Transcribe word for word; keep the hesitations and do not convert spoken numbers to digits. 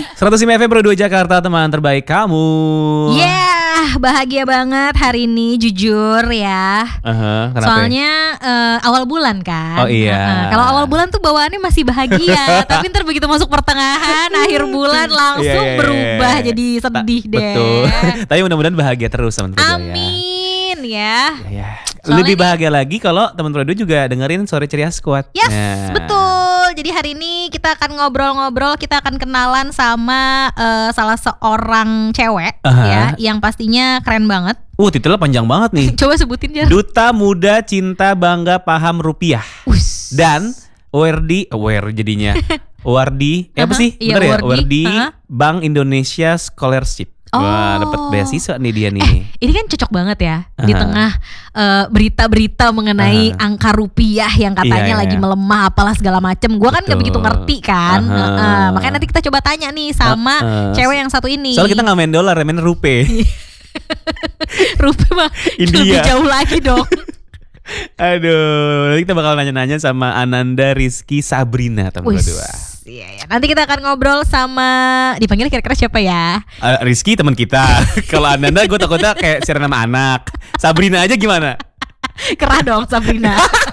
seratus lima F M Pro dua Jakarta, teman terbaik kamu. Yeah, bahagia banget hari ini jujur ya. Uh-huh, kenapa? Soalnya uh, awal bulan kan. Oh iya. Uh-uh. Kalau awal bulan tuh bawaannya masih bahagia, tapi ntar begitu masuk pertengahan, akhir bulan langsung Iya, iya, iya, berubah iya. jadi sedih Ta- deh. Betul. Tapi mudah-mudahan bahagia terus teman Pro dua ya. Amin ya. Ya, ya. Soalnya Lebih nih- bahagia lagi kalau teman Pro dua juga dengerin Sore Ceria Squad. Yes, Nah. betul. Jadi hari ini kita akan ngobrol-ngobrol, kita akan kenalan sama uh, salah seorang cewek Aha. ya, yang pastinya keren banget. Uh, titelnya panjang banget nih. Coba sebutin Jar. Duta Muda Cinta Bangga Paham Rupiah. Us. Dan Wardi, aware jadinya. Wardi, eh, apa Aha, sih? iya, Bener ya? Wardi. Wardi Aha. Bank Indonesia Scholarship. Wah, Oh. dapat beasiswa nih dia nih. Ini kan cocok banget ya di Aha. tengah uh, berita-berita mengenai Aha. angka rupiah yang katanya Iya, iya, lagi iya. melemah apalah segala macem. Gua kan nggak Betul. begitu ngerti kan. Aha. Uh-uh. Makanya nanti kita coba tanya nih sama Uh-uh. cewek yang satu ini. Soalnya kita nggak main dolar, main rupiah. rupiah mah India. lebih jauh lagi dong. Aduh, nanti kita bakal nanya-nanya sama Ananda Rizky Sabrina teman Wis, berdua. iya, iya. Nanti kita akan ngobrol sama dipanggil kira-kira siapa ya? Uh, Rizky teman kita. Kalau Ananda gue takutnya kayak siaran nama anak. Sabrina aja gimana? Kerah dong Sabrina.